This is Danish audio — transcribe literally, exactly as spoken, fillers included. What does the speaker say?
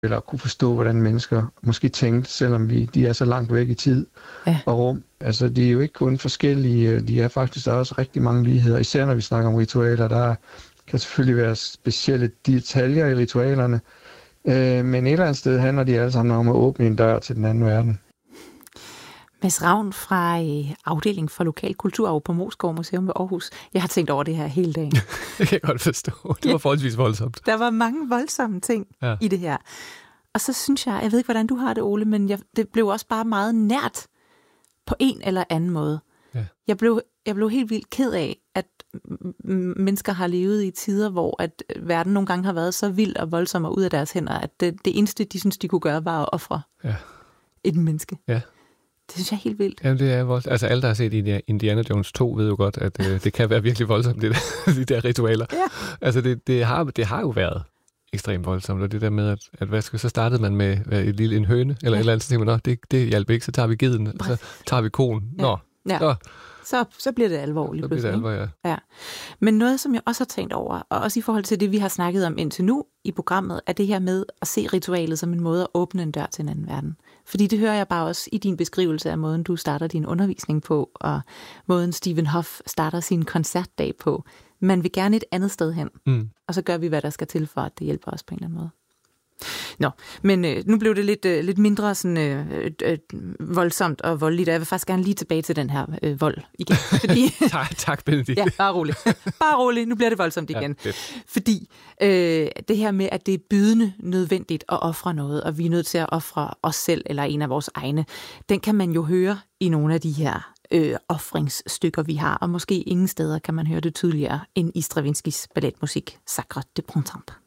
eller kunne forstå, hvordan mennesker måske tænkte, selvom vi, de er så langt væk i tid ja. og rum. Altså, de er jo ikke kun forskellige, de er faktisk der er også rigtig mange ligheder, især når vi snakker om ritualer. Der kan selvfølgelig være specielle detaljer i ritualerne, øh, men et eller andet sted handler de alle sammen om at åbne en dør til den anden verden. Mads Ravn fra afdeling for lokal kulturarv på Moesgaard Museum ved Aarhus. Jeg har tænkt over det her hele dagen. Det kan jeg godt forstå. Det var forholdsvis voldsomt. Der var mange voldsomme ting ja. i det her. Og så synes jeg, jeg ved ikke, hvordan du har det, Ole, men jeg, det blev også bare meget nært på en eller anden måde. Ja. Jeg, blev, jeg blev helt vildt ked af, at mennesker har levet i tider, hvor at verden nogle gange har været så vild og voldsom og ud af deres hænder, at det, det eneste, de synes, de kunne gøre, var at ofre ja. et menneske. Ja. Det synes jeg er helt vildt. Jamen, det er voldsomt. Altså, alle, der har set Indiana Jones to, ved jo godt, at øh, det kan være virkelig voldsomt, det der, de der ritualer. Ja. Altså, det, det, har, det har jo været ekstremt voldsomt, og det der med, at, at hvad skal, så startede man med et lille en høne, eller ja. et eller andet, så tænker man, det, det hjalp ikke, så tager vi geden, og så tager vi koen. Ja. Nå, ja. så... Så, så bliver det alvorligt. Så bliver det alvor, ja. ja. Men noget, som jeg også har tænkt over, og også i forhold til det, vi har snakket om indtil nu i programmet, er det her med at se ritualet som en måde at åbne en dør til en anden verden. Fordi det hører jeg bare også i din beskrivelse af måden, du starter din undervisning på, og måden Stephen Hoff starter sin koncertdag på. Man vil gerne et andet sted hen, mm. og så gør vi, hvad der skal til for, at det hjælper os på en eller anden måde. Nå, men øh, nu blev det lidt, øh, lidt mindre sådan, øh, øh, voldsomt og voldeligt, og jeg vil faktisk gerne lige tilbage til den her øh, vold igen. Fordi, tak, tak, Benedikt. Ja, bare roligt. Bare roligt, nu bliver det voldsomt igen. Ja, fordi øh, det her med, at det er bydende nødvendigt at ofre noget, og vi er nødt til at ofre os selv eller en af vores egne, den kan man jo høre i nogle af de her øh, ofringsstykker, vi har, og måske ingen steder kan man høre det tydeligere end i Stravinskys balletmusik Sacre de Printemps.